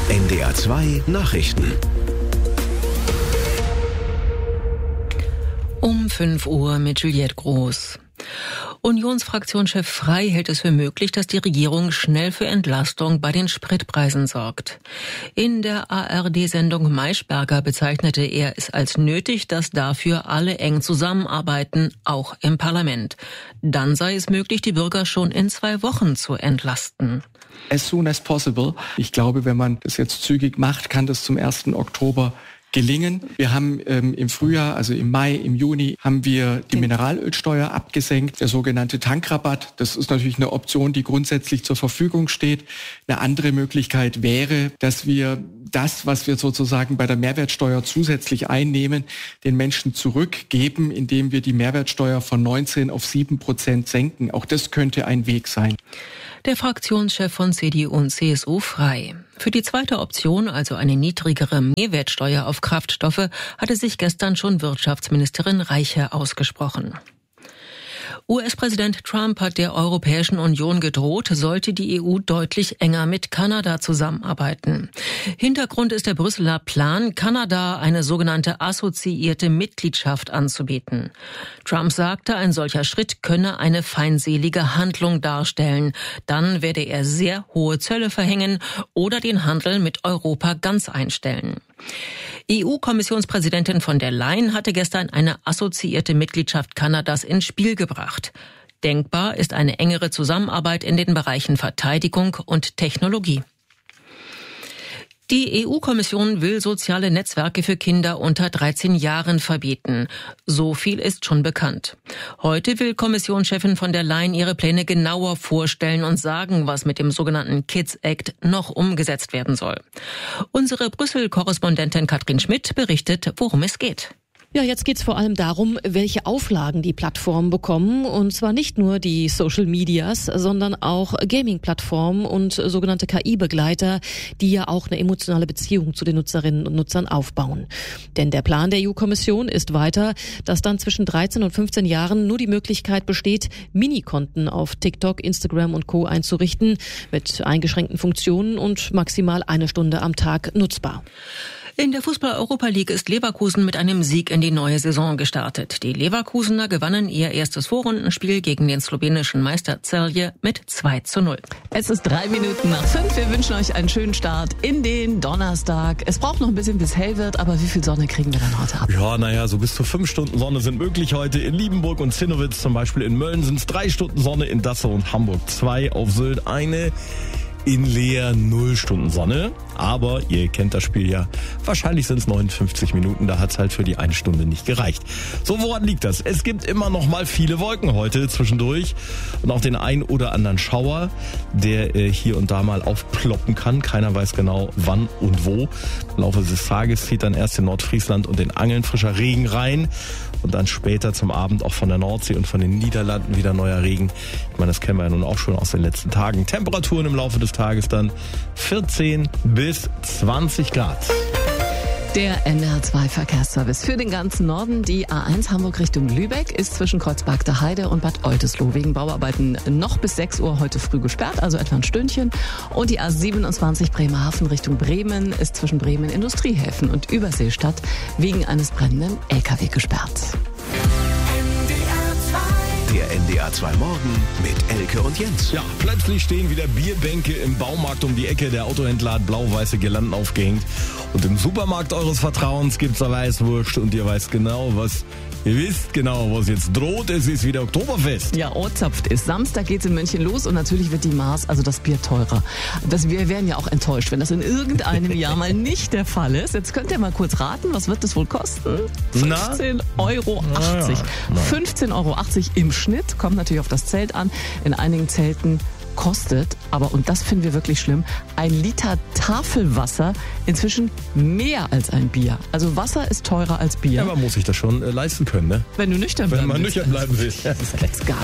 NDR 2 Nachrichten. Um 5 Uhr mit Juliette Groß. Unionsfraktionschef Frey hält es für möglich, dass die Regierung schnell für Entlastung bei den Spritpreisen sorgt. In der ARD-Sendung Maischberger bezeichnete er es als nötig, dass dafür alle eng zusammenarbeiten, auch im Parlament. Dann sei es möglich, die Bürger schon in 2 Wochen zu entlasten. As soon as possible. Ich glaube, wenn man das jetzt zügig macht, kann das zum 1. Oktober gelingen. Wir haben im Frühjahr, also im Mai, im Juni, haben wir die Mineralölsteuer abgesenkt, der sogenannte Tankrabatt. Das ist natürlich eine Option, die grundsätzlich zur Verfügung steht. Eine andere Möglichkeit wäre, dass wir das, was wir sozusagen bei der Mehrwertsteuer zusätzlich einnehmen, den Menschen zurückgeben, indem wir die Mehrwertsteuer von 19 auf 7% senken. Auch das könnte ein Weg sein. Der Fraktionschef von CDU und CSU Frey. Für die zweite Option, also eine niedrigere Mehrwertsteuer auf Kraftstoffe, hatte sich gestern schon Wirtschaftsministerin Reiche ausgesprochen. US-Präsident Trump hat der Europäischen Union gedroht, sollte die EU deutlich enger mit Kanada zusammenarbeiten. Hintergrund ist der Brüsseler Plan, Kanada eine sogenannte assoziierte Mitgliedschaft anzubieten. Trump sagte, ein solcher Schritt könne eine feindselige Handlung darstellen. Dann werde er sehr hohe Zölle verhängen oder den Handel mit Europa ganz einstellen. EU-Kommissionspräsidentin von der Leyen hatte gestern eine assoziierte Mitgliedschaft Kanadas ins Spiel gebracht. Denkbar ist eine engere Zusammenarbeit in den Bereichen Verteidigung und Technologie. Die EU-Kommission will soziale Netzwerke für Kinder unter 13 Jahren verbieten. So viel ist schon bekannt. Heute will Kommissionschefin von der Leyen ihre Pläne genauer vorstellen und sagen, was mit dem sogenannten Kids Act noch umgesetzt werden soll. Unsere Brüssel-Korrespondentin Katrin Schmidt berichtet, worum es geht. Ja, jetzt geht's vor allem darum, welche Auflagen die Plattformen bekommen. Und zwar nicht nur die Social Medias, sondern auch Gaming-Plattformen und sogenannte KI-Begleiter, die ja auch eine emotionale Beziehung zu den Nutzerinnen und Nutzern aufbauen. Denn der Plan der EU-Kommission ist weiter, dass dann zwischen 13 und 15 Jahren nur die Möglichkeit besteht, Minikonten auf TikTok, Instagram und Co. einzurichten, mit eingeschränkten Funktionen und maximal 1 Stunde am Tag nutzbar. In der Fußball-Europa League ist Leverkusen mit einem Sieg in die neue Saison gestartet. Die Leverkusener gewannen ihr erstes Vorrundenspiel gegen den slowenischen Meister Celje mit 2:0. Es ist 3 Minuten nach 5. Wir wünschen euch einen schönen Start in den Donnerstag. Es braucht noch ein bisschen, bis hell wird, aber wie viel Sonne kriegen wir dann heute ab? Ja, so bis zu 5 Stunden Sonne sind möglich heute. In Liebenburg und Zinnowitz, zum Beispiel in Mölln, sind es 3 Stunden Sonne, in Dassau und Hamburg 2, auf Sylt 1. In Leer 0 Stunden Sonne, aber ihr kennt das Spiel ja, wahrscheinlich sind es 59 Minuten, da hat es halt für die 1 Stunde nicht gereicht. So, woran liegt das? Es gibt immer noch mal viele Wolken heute zwischendurch und auch den ein oder anderen Schauer, der hier und da mal aufploppen kann. Keiner weiß genau wann und wo. Im Laufe des Tages zieht dann erst in Nordfriesland und den Angeln frischer Regen rein und dann später zum Abend auch von der Nordsee und von den Niederlanden wieder neuer Regen. Ich meine, das kennen wir ja nun auch schon aus den letzten Tagen. Temperaturen im Laufe des Tages dann 14 bis 20 Grad. Der NDR 2 Verkehrsservice für den ganzen Norden. Die A1 Hamburg Richtung Lübeck ist zwischen Kreuzberg der Heide und Bad Oldesloe wegen Bauarbeiten noch bis 6 Uhr heute früh gesperrt, also etwa ein Stündchen. Und die A27 Bremerhaven Richtung Bremen ist zwischen Bremen Industriehäfen und Überseestadt wegen eines brennenden LKW gesperrt. Der NDR 2 Morgen mit Elke und Jens. Ja, plötzlich stehen wieder Bierbänke im Baumarkt um die Ecke. Der Autohändler hat blau-weiße Girlanden aufgehängt. Und im Supermarkt eures Vertrauens gibt's da Weißwurst und ihr wisst genau, was jetzt droht. Es ist wieder Oktoberfest. Ja, Ortzapft ist. Samstag geht's in München los und natürlich wird die Maß, also das Bier, teurer. Wir wären ja auch enttäuscht, wenn das in irgendeinem Jahr mal nicht der Fall ist. Jetzt könnt ihr mal kurz raten, was wird das wohl kosten? 15,80 €. 15,80 € im Schnitt. Kommt natürlich auf das Zelt an. In einigen Zelten kostet, aber, und das finden wir wirklich schlimm, 1 Liter Tafelwasser inzwischen mehr als ein Bier. Also Wasser ist teurer als Bier. Ja, man muss sich das schon leisten können, ne? Wenn du nüchtern bleiben willst. Wenn man nüchtern bleiben will. Das gibt's gar